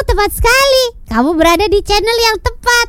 tepat sekali. Kamu berada di channel yang tepat.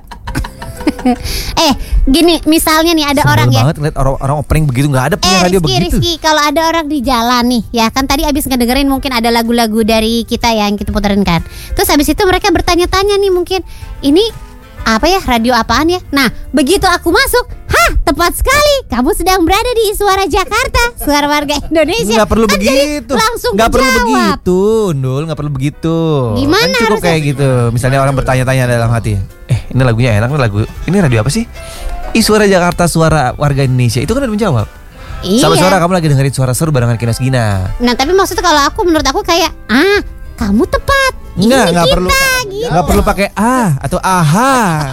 Gini misalnya nih ada orang ya. banget ngeliat orang opening begitu, nggak ada punya radio begitu. Rizky, kalau ada orang di jalan nih, ya kan tadi abis ngedengerin mungkin ada lagu-lagu dari kita yang kita puterin kan. Terus abis itu mereka bertanya-tanya nih mungkin, ini apa ya, radio apaan ya? Nah, begitu aku masuk, tepat sekali. Kamu sedang berada di Suara Jakarta, suara warga Indonesia. Nggak perlu kan begitu. Langsung nggak perlu kejawab. begitu, Ndul. Nggak perlu begitu. Gimana kan cukup harusnya? kayak gitu. Misalnya orang bertanya-tanya dalam hati, ini lagunya enak nih lagu. Ini radio apa sih? Suara Jakarta, suara warga Indonesia. Itu kan udah menjawab. Iya. Sama suara kamu lagi dengerin suara seru barengan Kinos Gina. Nah, tapi maksudnya kalau menurut aku kayak kamu tepat. Nggak Ini perlu. gitu. Nggak perlu pakai atau aha.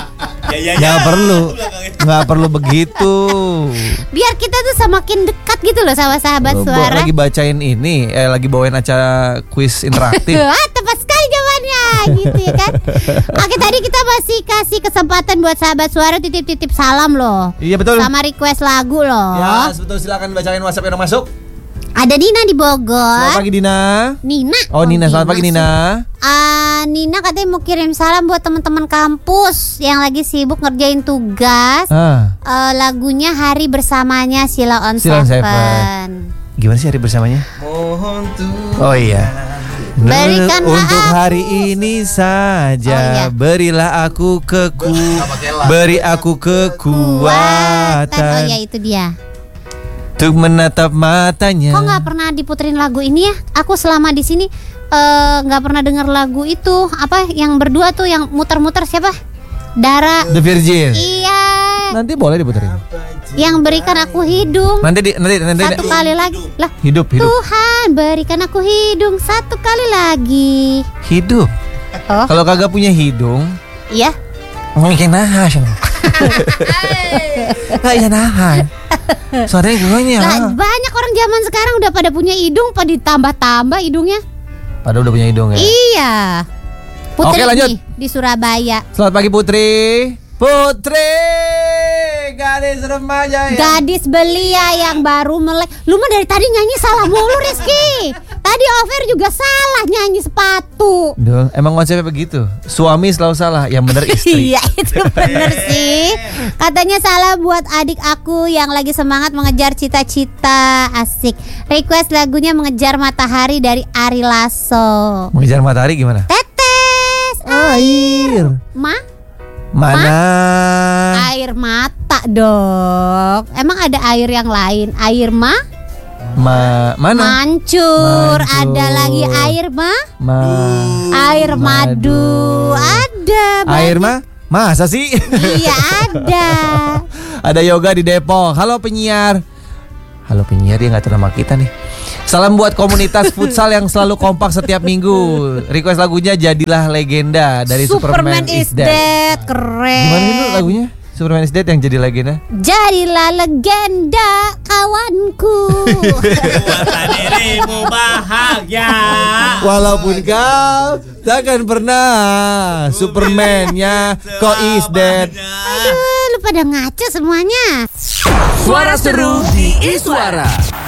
Nggak perlu begitu. Biar kita tuh semakin dekat gitu loh sama sahabat suara. Lagi bacain ini, lagi bawain acara kuis interaktif. Tepat sekali jawabannya gitu ya kan. Oke, tadi kita masih kasih kesempatan buat sahabat suara titip-titip salam loh. Iya betul. Sama request lagu loh. Ya, betul, silakan bacain WhatsApp yang masuk. Ada Nina di Bogor. Selamat pagi Dina. Nina. Nina, selamat pagi Nina. Nina katanya mau kirim salam buat teman-teman kampus yang lagi sibuk ngerjain tugas. Lagunya Hari Bersamanya Sheila on Seven. Gimana sih Hari Bersamanya? Mohon Tuhan. Oh iya. Berikan untuk aku. hari ini saja, berilah aku beri aku kekuatan. Oh ya, itu dia. Untuk menatap matanya. Kok nggak pernah diputerin lagu ini ya? Aku selama di sini nggak pernah dengar lagu itu. Apa yang berdua tuh yang muter-muter siapa? Dara. The Virgin. Iya. Nanti boleh diputerin. Yang berikan aku hidung. Nanti. Satu kali lagi. Lah. Hidup. Tuhan berikan aku hidung satu kali lagi. Hidup. Oh. Kalau kagak punya hidung, Iya. ngomongin nahas. Nggak bisa nahan. Suaranya gimana? Lah, banyak orang zaman sekarang udah pada punya hidung, pada ditambah-tambah hidungnya. Padahal udah punya hidung ya. Iya. Putri Oke, lanjut. nih, di Surabaya. Selamat pagi Putri. Gadis remaja ya. Gadis belia yang baru melek. Lu mah dari tadi nyanyi salah mulu Rizky. Tadi Over juga salah nyanyi sepatu. Duh, emang konsepnya begitu. Suami selalu salah, yang benar istri. Iya, itu bener sih. Katanya salah buat adik aku yang lagi semangat mengejar cita-cita. Asik. Request lagunya Mengejar Matahari dari Ari Lasso. Mengejar matahari gimana? Tetes Air. Mana? Air mata dong. Emang ada air yang lain? Air Mana? Mancur. Ada lagi air air madu. Ada. Air masa sih? Iya ada. Ada Yoga di Depok. Halo penyiar. Dia nggak tahu nama kita nih. Salam buat komunitas futsal yang selalu kompak setiap minggu. Request lagunya Jadilah Legenda dari Superman is Dead. Keren. Gimana itu lagunya? Superman is Dead yang jadi legenda. Jadilah legenda kawanku. Buatlah dirimu bahagia. Walaupun kau takkan pernah Superman-nya kok is dead. Aduh, lu pada ngaco semuanya. Suara seru di Iswara.